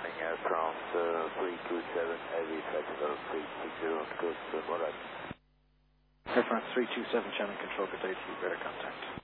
morning, Air France 327, heavy flexible 360, good morning. Air France 327, channel control, good day to you, better contact.